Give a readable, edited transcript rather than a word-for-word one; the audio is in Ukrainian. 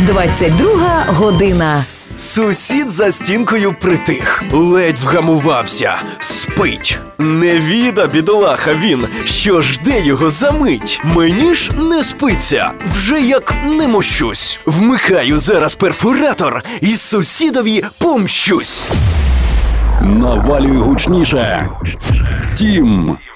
22 година. Сусід за стінкою притих, ледь вгамувався, спить. Не віда, бідолаха він, що жде його за мить. Мені ж не спиться, вже як не мощусь. Вмикаю зараз перфоратор і сусідові помщусь. Навалюй гучніше. Тім.